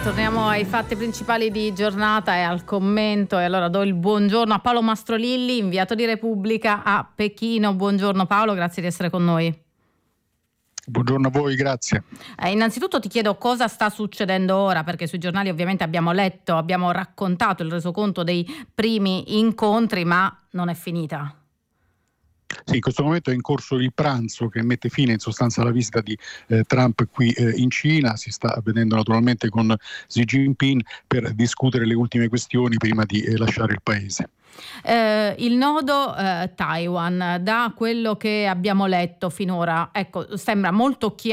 Torniamo ai fatti principali di giornata e al commento, e allora do il buongiorno a Paolo Mastrolilli, inviato di Repubblica a Pechino. Buongiorno Paolo, grazie di essere con noi. Buongiorno a voi, grazie. Innanzitutto ti chiedo cosa sta succedendo ora, perché sui giornali ovviamente abbiamo letto, abbiamo raccontato il resoconto dei primi incontri, ma non è finita. Sì, in questo momento è in corso il pranzo che mette fine in sostanza alla visita di Trump qui in Cina. Si sta vedendo naturalmente con Xi Jinping per discutere le ultime questioni prima di lasciare il paese. Il nodo Taiwan, da quello che abbiamo letto finora, ecco, sembra molto chiaro